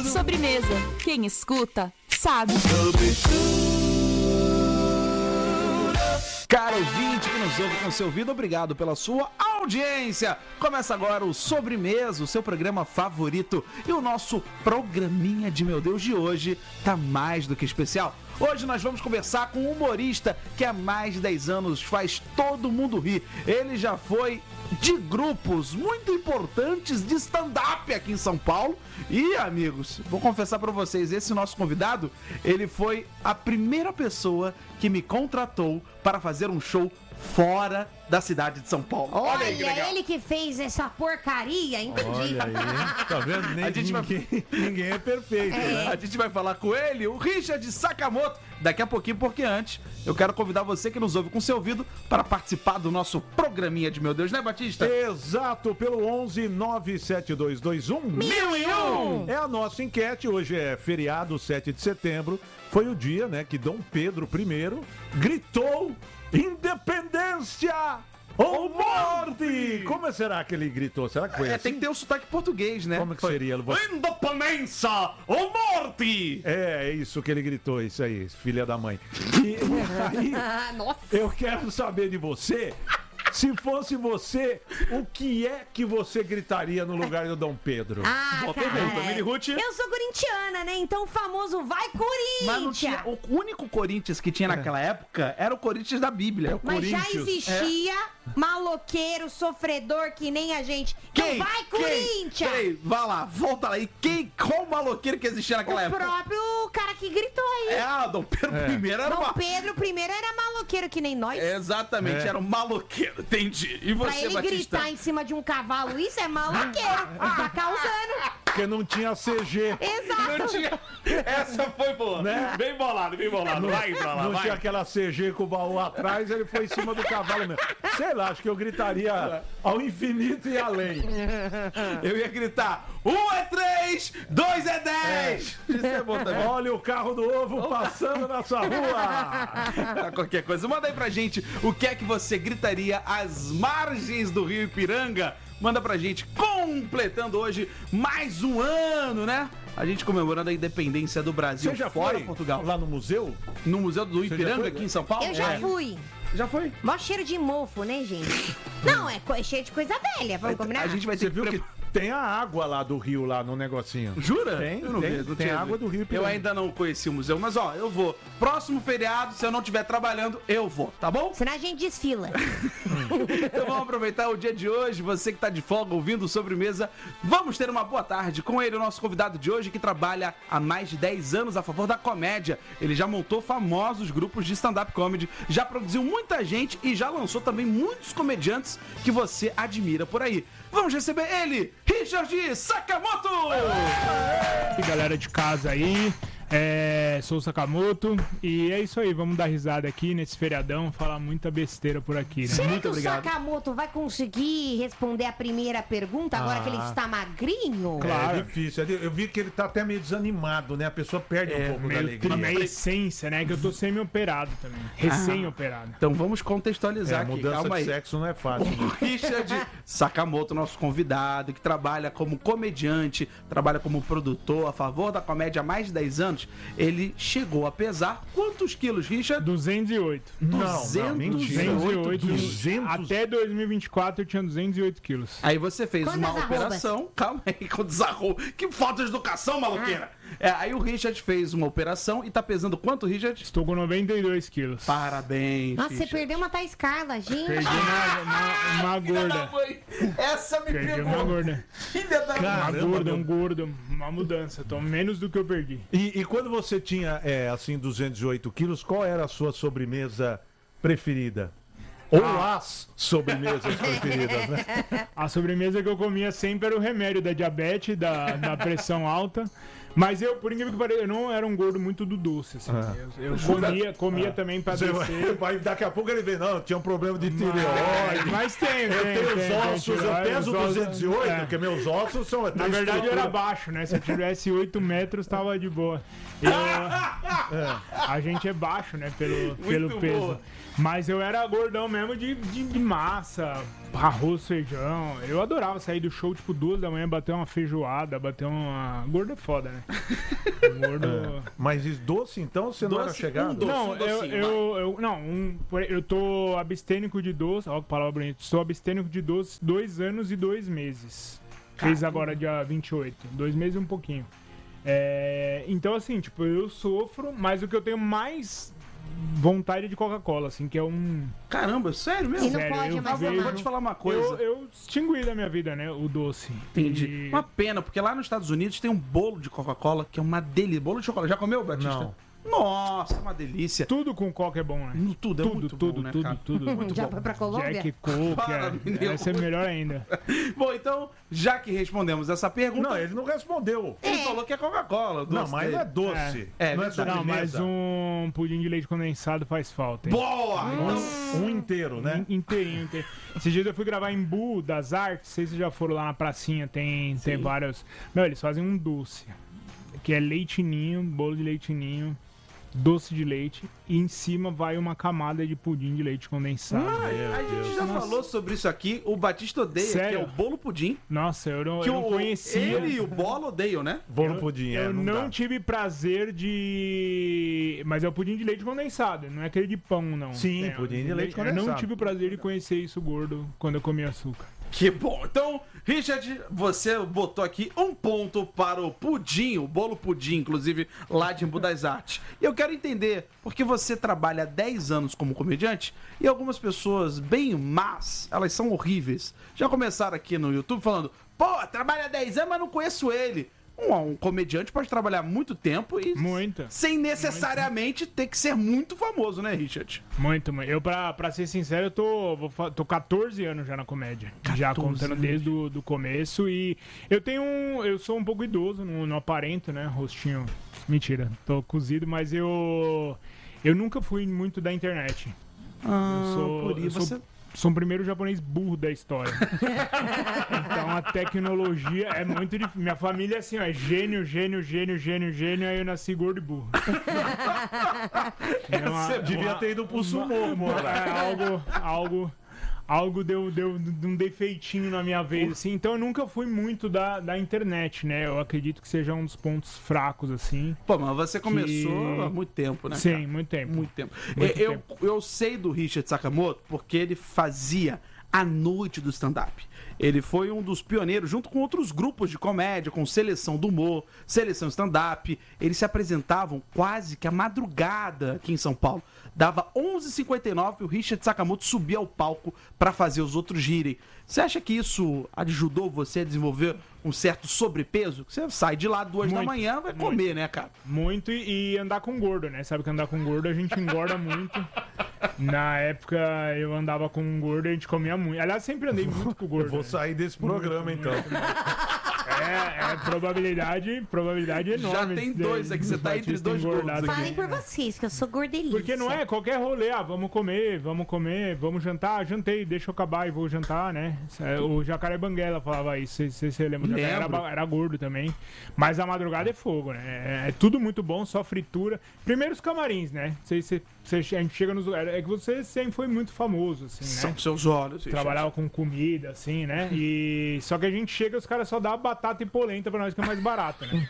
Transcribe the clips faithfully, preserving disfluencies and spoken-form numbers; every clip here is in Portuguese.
Sobremesa. Quem escuta, sabe. Caro ouvinte que nos ouve com seu ouvido, obrigado pela sua audiência. Começa agora o Sobremesa, o seu programa favorito. E o nosso programinha de meu Deus de hoje tá mais do que especial. Hoje nós vamos conversar com um humorista que há mais de dez anos faz todo mundo rir. Ele já foi de grupos muito importantes de stand-up aqui em São Paulo. E, amigos, vou confessar pra vocês, esse nosso convidado, ele foi a primeira pessoa que me contratou para fazer um show fora da cidade de São Paulo. Olha, Olha aí, que legal. Ele que fez essa porcaria, entendi. Olha aí, tá vendo? Nem, a gente ninguém, vai... ninguém é perfeito, é. né? A gente vai falar com ele, o Richard Sakamoto, daqui a pouquinho, porque antes eu quero convidar você que nos ouve com seu ouvido para participar do nosso programinha de meu Deus, né, Batista? Exato, pelo onze nove sete dois dois um mil e um. É a nossa enquete, hoje é feriado, sete de setembro, foi o dia, né, que Dom Pedro I gritou Independência ou morte! Como será que ele gritou? Será que foi é, assim? Tem que ter um sotaque português, né? Como que seria? Independência ou morte! É, é isso que ele gritou, isso aí, filha da mãe. E aí, Nossa. eu quero saber de você, se fosse você, o que é que você gritaria no lugar do Dom Pedro? Ah, Boa cara, pergunta, Mili Ruth. Eu sou corintiana, né? Então o famoso vai Corinthians! Mas não tinha, o único Corinthians que tinha naquela época era o Corinthians da Bíblia. É o Mas já Corinthians. existia é. maloqueiro, sofredor que nem a gente. Quem? Então vai Corinthians! Quem? Peraí, vai lá, volta lá. E quem, qual maloqueiro que existia naquela o época? O próprio cara que gritou aí. É, ah, Dom Pedro é. I era Dom uma... Pedro I era maloqueiro que nem nós. É, exatamente, é. era um maloqueiro, entendi. E você, pra ele Batista? gritar em cima de um cavalo, isso é maloqueiro. Tá causando. Porque não tinha C G. Exato. Não tinha... Essa foi boa. Né? Bem bolado, bem bolado. Não, vai pra lá, não vai. tinha aquela C G com o baú atrás, ele foi em cima do cavalo mesmo. Sei lá, acho que eu gritaria ao infinito e além. Eu ia gritar, um é três, dois é dez. É. Isso é bom também. Olha o carro do ovo passando na sua rua. Qualquer coisa, manda aí pra gente o que é que você gritaria às margens do Rio Ipiranga. Manda pra gente, completando hoje mais um ano, né? A gente comemorando a independência do Brasil. Você já fora foi Portugal. Lá no museu? No Museu do Ipiranga, foi, aqui em São Paulo? Eu já é. fui. Já foi? Mó cheiro de mofo, né, gente? Não, é, é cheio de coisa velha, vamos combinar? A gente vai ter Você viu pre... que tem a água lá do rio, lá no negocinho. Jura? Tem, eu não tem, vi, não tem tinha água visto. do rio Ipiranga. Eu ainda não conheci o museu, mas ó, eu vou. Próximo feriado, se eu não estiver trabalhando, eu vou, tá bom? Senão a gente desfila. Então vamos aproveitar o dia de hoje, você que tá de folga ouvindo Sobremesa, vamos ter uma boa tarde com ele, o nosso convidado de hoje, que trabalha há mais de dez anos a favor da comédia. Ele já montou famosos grupos de stand-up comedy, já produziu muita gente e já lançou também muitos comediantes que você admira por aí. Vamos receber ele, Richard Sakamoto! E galera de casa aí, é, sou o Sakamoto e é isso aí, vamos dar risada aqui nesse feriadão, falar muita besteira por aqui, né? Será Muito que obrigado. o Sakamoto vai conseguir responder a primeira pergunta agora Ah. que ele está magrinho? Claro. É difícil. Eu vi que ele tá até meio desanimado, né? A pessoa perde um pouco da Meio, alegria. meio essência, né? Que eu tô semi-operado também, recém-operado. Então vamos É, contextualizar a aqui, mudança calma de aí. sexo não é fácil. O Né? Richard Sakamoto, nosso convidado, que trabalha como comediante, trabalha como produtor a favor da comédia há mais de dez anos, ele chegou a pesar quantos quilos, Richard? duzentos e oito. Não, não, duzentos mentira. duzentos e oito. duzentos. Até dois mil e vinte e quatro eu tinha duzentos e oito quilos. Aí você fez Quantas uma arrobas? operação. Calma aí, com desarrou. Que falta de educação, maloqueira! É, aí o Richard fez uma operação e tá pesando quanto, Richard? Estou com noventa e dois quilos. Parabéns. Nossa, você Richard. perdeu uma Thaís Carla, gente. Perdi uma, uma, uma Filha da gorda. mãe, essa me Perdi pegou. uma gorda. Filha da mãe. Uma Caramba, gorda, um meu. gordo, uma mudança. Tô menos do que eu perdi. E, e quando você tinha, é, assim, duzentos e oito quilos, qual era a sua sobremesa preferida? Ou as sobremesas preferidas, né? A sobremesa que eu comia sempre era o remédio da diabetes, da, da pressão alta. Mas eu, por incrível que pareça, eu não era um gordo muito do doce, assim. Ah. Eu, eu comia, comia também pra Você descer. vai, daqui a pouco ele vem, não, tinha um problema de tireoide. Mas tem, Eu tem, tenho tem, os tem ossos, eu tireoide, peso os ossos- duzentos e oito, é. porque meus ossos são... Na verdade eu era baixo, né? Se eu tivesse oito metros, tava de boa. Eu, é, a gente é baixo, né? Pelo, pelo peso. boa. Mas eu era gordão mesmo de, de, de massa, arroz, feijão. Eu adorava sair do show, tipo, duas da manhã, bater uma feijoada, bater uma... Gordo é foda, né? Gordo... É. Mas isso doce, então, você não era Doce, chegado? um doce. Não, um eu, docinho, eu, eu, não, um, eu tô abstênico de doce, ó, que palavra bonita. Estou abstênico de doce dois anos e dois meses. Fez agora dia vinte e oito. Dois meses e um pouquinho. É, então, assim, tipo, eu sofro, mas o que eu tenho mais vontade é de Coca-Cola, assim, que é um... Caramba, sério mesmo? E não Sério, pode eu mais vejo- Eu tomar. vou te falar uma coisa. Eu, eu extingui da minha vida, né, o doce. Entendi. E- Uma pena, porque lá nos Estados Unidos tem um bolo de Coca-Cola que é uma delícia. Bolo de chocolate. Já comeu, Batista? Não. Nossa, é uma delícia. Tudo com Coca é bom, né? No tudo, é tudo, muito tudo, bom, né, tudo, cara? tudo. Muito Já bom. foi pra Colômbia? Jack Coke, Para, menino. é, essa é melhor ainda. Bom, então, já que respondemos essa pergunta, Não, ele não respondeu. ele falou que é Coca-Cola. o Não, doce mas dele. não é doce. É, é não é verdade. Não, mas sobremesa. um pudim de leite condensado faz falta, hein? Boa! Um, um inteiro, né? In- Inteirinho, inteirinho. Esses dias eu fui gravar em Bu das Artes, não sei se vocês já foram lá na pracinha, tem, tem vários. Meu, eles fazem um doce, que é leitinho, bolo de leitinho, doce de leite, e em cima vai uma camada de pudim de leite condensado. Ah, a gente já Nossa. falou sobre isso aqui. O Batista odeia, Sério? que é o bolo pudim. Nossa, eu não, Que eu não o, conhecia. ele e o bolo odeiam, né? Bolo Eu- pudim, é, Eu não, não dá. tive prazer de. Mas é o pudim de leite condensado, não é aquele de pão, não. Sim, É, pudim de o leite Eu não condensado. tive o prazer de conhecer isso gordo quando eu comi açúcar. Que bom. Então, Richard, você botou aqui um ponto para o pudim, o bolo pudim, inclusive, lá de Embu das Artes. E eu quero entender, porque você trabalha há dez anos como comediante e algumas pessoas bem más, elas são horríveis, já começaram aqui no YouTube falando, pô, trabalha há dez anos, mas não conheço ele. Um, um comediante pode trabalhar muito tempo e Muita. sem necessariamente ter que ser muito famoso, né, Richard? Muito, muito. Eu, pra, pra ser sincero, eu tô, vou fa- tô catorze anos já na comédia. Já contando anos. desde o do começo. E eu tenho um. Eu sou um pouco idoso, não, não aparento, né? Rostinho. Mentira, tô cozido, mas eu. Eu nunca fui muito da internet. Ah, Eu sou, por eu isso sou, você... sou o primeiro japonês burro da história. Então a tecnologia é muito difícil. Minha família é assim, ó, é gênio, gênio, gênio, gênio, gênio, aí eu nasci gordo e burro. É uma- Você devia uma- ter ido pro sumô, mano. É, algo, algo, algo deu, deu de um defeitinho na minha vez, assim. Então eu nunca fui muito da, da internet, né? Eu acredito que seja um dos pontos fracos, assim. Pô, mas você começou Que- há muito tempo, né, Sim, cara? muito tempo. Muito tempo. Muito eu, tempo. eu sei do Richard Sakamoto porque ele fazia a noite do stand-up. Ele foi um dos pioneiros, junto com outros grupos de comédia, com Seleção do Humor, Seleção Stand-up. Eles se apresentavam quase que à madrugada aqui em São Paulo. Dava onze e cinquenta e nove e o Richard Sakamoto subia ao palco para fazer os outros girem. Você acha que isso ajudou você a desenvolver um certo sobrepeso? Você sai de lá duas da Muito, manhã, vai muito. comer, né, cara? Muito e, e andar com gordo, né? Sabe que andar com gordo a gente engorda muito. Na época eu andava com um gordo e a gente comia muito. Aliás, sempre andei muito com o gordo. Eu vou né? sair desse programa, então. É, é probabilidade, probabilidade enorme. tem de- dois aqui, você do tá entre Batista dois engordar gordos aqui. Falem por vocês, que eu sou gordelícia. Porque não é qualquer rolê, ah, vamos comer, vamos comer, vamos jantar, jantei, deixa eu acabar e vou jantar, né? O Jacaré Banguela falava isso, se você lembra, o Jacaré era, Lembro. ba- era gordo também. Mas a madrugada é fogo, né? É, é tudo muito bom, só fritura. Primeiro os camarins, né? Você, você, você- a gente chega nos lugares. É que você sempre foi muito famoso, assim, né? São seus olhos, Richard. Trabalhava com comida, assim, né? E só que a gente chega, os caras só dão batata e polenta pra nós, que é mais barato, né?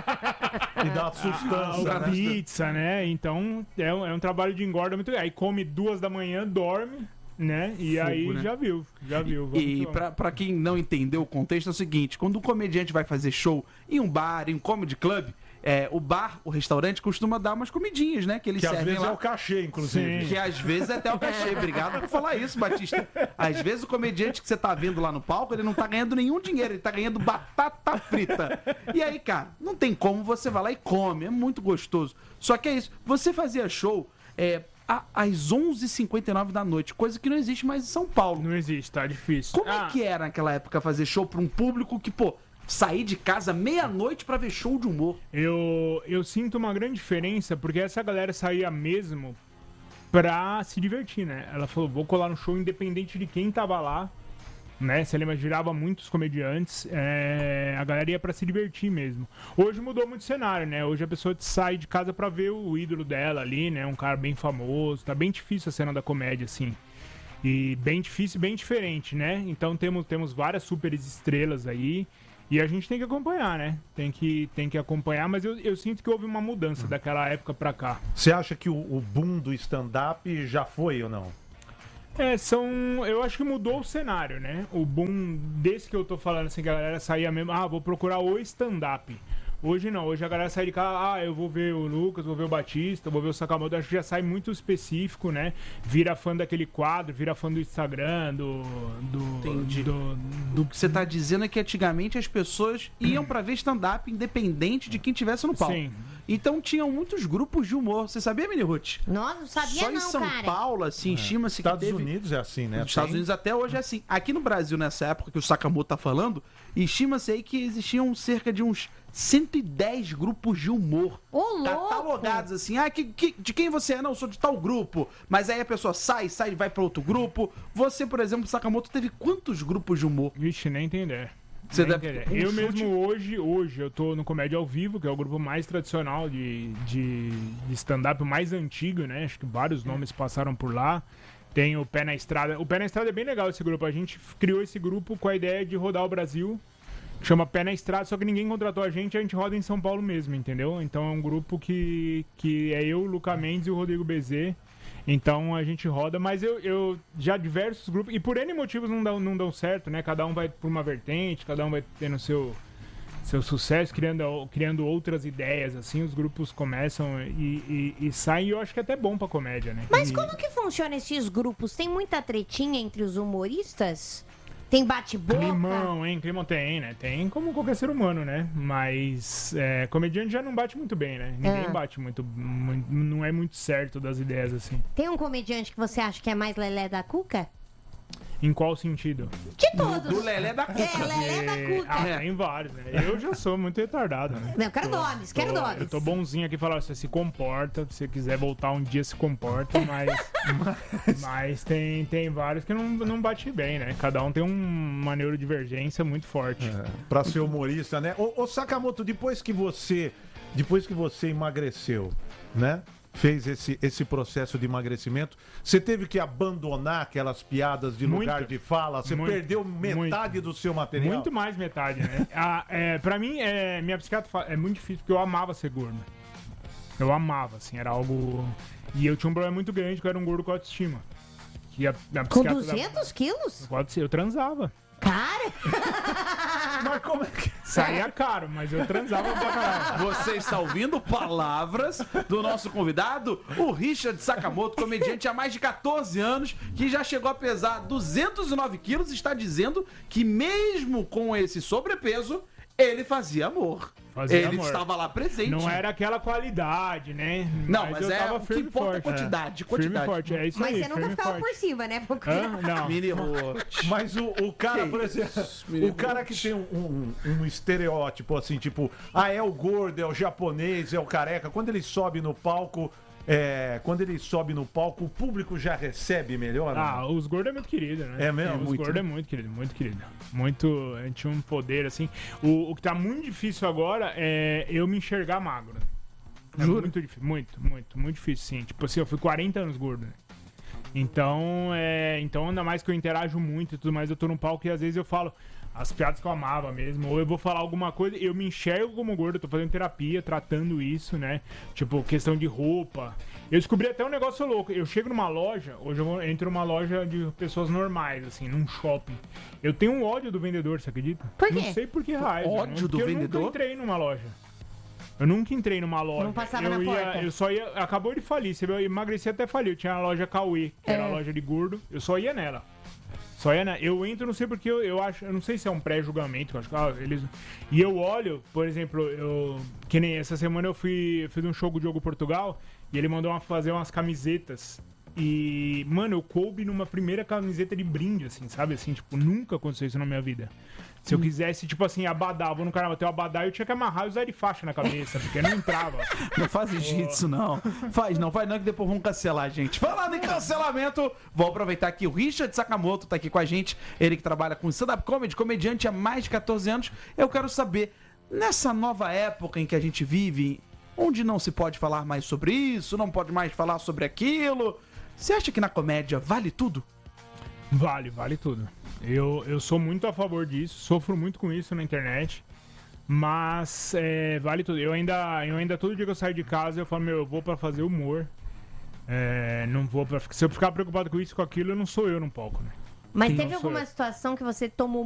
E dá sustância, A né? pizza, né? Então é um, é um trabalho de engorda muito. Aí come duas da manhã, dorme, né? E Fogo, aí né? já viu, já viu. Vamos que E vamos. pra, pra quem não entendeu o contexto, é o seguinte: quando um comediante vai fazer show em um bar, em um comedy club, é, o bar, o restaurante, costuma dar umas comidinhas, né? Que eles Que às servem vezes é lá. o cachê, inclusive. Sim. Que às vezes é até o cachê. Obrigado por falar isso, Batista. Às vezes o comediante que você tá vendo lá no palco, ele não tá ganhando nenhum dinheiro, ele tá ganhando batata frita. E aí, cara, não tem como, você vai lá e come, é muito gostoso. Só que é isso, você fazia show é, a- às onze e cinquenta e nove da noite, coisa que não existe mais em São Paulo. Não existe, tá difícil. Como Ah, é que era naquela época fazer show pra um público que, pô, sair de casa meia-noite pra ver show de humor? Eu, eu sinto uma grande diferença, porque essa galera saía mesmo pra se divertir, né? Ela falou, vou colar no show independente de quem tava lá, né? Você lembra, girava muitos comediantes, é, a galera ia pra se divertir mesmo. Hoje mudou muito o cenário, né? Hoje a pessoa sai de casa pra ver o ídolo dela ali, né? Um cara bem famoso, tá bem difícil a cena da comédia, assim. E bem difícil, bem diferente, né? Então temos, temos várias super estrelas aí. E a gente tem que acompanhar, né? Tem que, tem que acompanhar, mas eu, eu sinto que houve uma mudança hum. daquela época pra cá. Você acha que o, o boom do stand-up já foi ou não? É, são... Eu acho que mudou o cenário, né? O boom desse que eu tô falando, assim, que a galera saía mesmo... Ah, vou procurar o stand-up. Hoje não, hoje a galera sai de cá, ah, eu vou ver o Lucas, vou ver o Batista, vou ver o Sakamoto, acho que já sai muito específico, né? Vira fã daquele quadro, vira fã do Instagram, do... do Entendi. Do, do... O que você tá dizendo é que antigamente as pessoas iam pra ver stand-up independente de quem tivesse no palco. Sim. Então tinham muitos grupos de humor. Você sabia, Mini Ruth? Nossa, não sabia Só em não, São cara. Paulo, assim, É. estima-se que Estados teve... Unidos é assim, né? Nos Estados Tem- Unidos até hoje é assim. Aqui no Brasil, nessa época que o Sakamoto tá falando, estima-se aí que existiam cerca de uns cento e dez grupos de humor. Ô, louco! Catalogados assim. Ah, que, que- de quem você é? Não, eu sou de tal grupo. Mas aí a pessoa sai, sai, vai pra outro grupo. Você, por exemplo, Sakamoto, teve quantos grupos de humor? Vixe, nem tem ideia. Você Nem deve- tem ideia. um Eu chute- mesmo hoje, hoje, eu tô no Comédia ao Vivo, que é o grupo mais tradicional de, de, de stand-up, o mais antigo, né? Acho que vários nomes passaram por lá. Tem o Pé na Estrada. O Pé na Estrada é bem legal esse grupo. A gente criou esse grupo com a ideia de rodar o Brasil. Chama Pé na Estrada, só que ninguém contratou a gente, a gente roda em São Paulo mesmo, entendeu? Então é um grupo que, que é eu, o Luca Mendes e o Rodrigo Bezê. Então a gente roda, mas eu, eu já diversos grupos, e por N motivos não dão, não dão certo, né? Cada um vai por uma vertente, cada um vai tendo seu, seu sucesso, criando, criando outras ideias, assim, os grupos começam e, e, e saem, e eu acho que é até bom pra comédia, né? Mas E- como que funciona esses grupos? Tem muita tretinha entre os humoristas? Tem bate-boca? Climão, hein? Climão tem, né? Tem como qualquer ser humano, né? Mas é, comediante já não bate muito bem, né? Ninguém Ah. bate muito, muito. Não é muito certo das ideias, assim. Tem um comediante que você acha que é mais lelé da cuca? Em qual sentido? De todos. Do Lelé da Cuca. É, lelé da É, cuca. ah, tem vários, né? Eu já sou muito retardado, né? Não, quero nomes, quero Tô- nomes. Eu tô bonzinho aqui falando, você se comporta, se você quiser voltar um dia, se comporta, mas. mas tem, tem vários que não, não bate bem, né? Cada um tem um, uma neurodivergência muito forte. É, pra ser humorista, né? Ô, ô Sakamoto, depois que você depois que você emagreceu, né? Fez esse, esse processo de emagrecimento, você teve que abandonar aquelas piadas de Muito. lugar de fala? Você Muito. perdeu metade do seu material? Muito mais metade, né? a, é, pra mim, é, minha psiquiatra fala- é muito difícil, porque eu amava ser gordo. Eu amava, assim, era algo... E eu tinha um problema muito grande, que eu era um gordo com autoestima. Que a, a Com psiquiatra da- duzentos quilos? Pode ser, eu transava. Cara! Mas como é que... Saía caro, mas eu transava pra caralho. Você está ouvindo palavras do nosso convidado, o Richard Sakamoto, comediante há mais de catorze anos, que já chegou a pesar duzentos e nove quilos, está dizendo que mesmo com esse sobrepeso, ele fazia amor. Fazia ele amor. estava lá presente. Não era aquela qualidade, né? Não, mas eu é tava o que firme e importa é forte. quantidade, Firme e quantidade. forte, é isso Mas aí. você nunca firme e ficava forte. por cima, né? Porque... Hã? Não. Mini Ruth. Mas o, o cara, Que por exemplo, isso, menino? o cara que tem um, um, um estereótipo assim, tipo, ah, é o gordo, é o japonês, é o careca. Quando ele sobe no palco, é, quando ele sobe no palco, o público já recebe melhor, né? Ah, os gordos é muito querido, né? É mesmo? Os Muito, gordos né? é muito querido, muito querido. Muito. A gente tinha um poder, assim. O, o que tá muito difícil agora é eu me enxergar magro. É muito difícil, muito, muito, muito difícil, sim. Tipo assim, eu fui quarenta anos gordo, né? Então, é, então, ainda mais que eu interajo muito e tudo mais, eu tô no palco e às vezes eu falo as piadas que eu amava mesmo, ou eu vou falar alguma coisa, eu me enxergo como gordo, eu tô fazendo terapia, tratando isso, né? Tipo, questão de roupa. Eu descobri até um negócio louco. Eu chego numa loja, hoje eu vou, entro numa loja de pessoas normais, assim, num shopping. Eu tenho um ódio do vendedor, você acredita? Por quê? Não sei por que raiva. Ódio não, do porque eu vendedor? nunca entrei numa loja. Eu nunca entrei numa loja. Não passava eu na ia, porta. Eu só ia. Acabou de falir. Você viu? Eu emagreci até falir. Eu tinha a loja Cauê, que era É. a loja de gordo. Eu só ia nela. Só ia nela. Eu entro, não sei porque eu, eu acho. Eu não sei se é um pré-julgamento. Eu acho que ah, eles. E eu olho, por exemplo, eu. Que nem essa semana eu fui. Eu fiz um show com o Diogo Portugal. E ele mandou uma, fazer umas camisetas. E, mano, eu coube numa primeira camiseta de brinde, assim, sabe? Assim, tipo, nunca aconteceu isso na minha vida. Se eu quisesse, tipo assim, abadá, vou no carnaval ter o abadá, eu tinha que amarrar e usar de faixa na cabeça, porque não entrava. Não faz jiu-jitsu, não. Faz não, faz não, que depois vão cancelar a gente. Falando em cancelamento, vou aproveitar que o Richard Sakamoto tá aqui com a gente. Ele que trabalha com stand-up comedy, comediante há mais de catorze anos. Eu quero saber, nessa nova época em que a gente vive, onde não se pode falar mais sobre isso, não pode mais falar sobre aquilo, você acha que na comédia vale tudo? Vale, vale tudo. Eu, eu sou muito a favor disso, sofro muito com isso na internet, mas é, vale tudo. Eu ainda, eu ainda, todo dia que eu saio de casa, eu falo, meu, eu vou pra fazer humor, é, não vou pra... Se eu ficar preocupado com isso, com aquilo, eu não sou eu no palco, né? Mas Sim, teve não sou alguma eu. situação que você tomou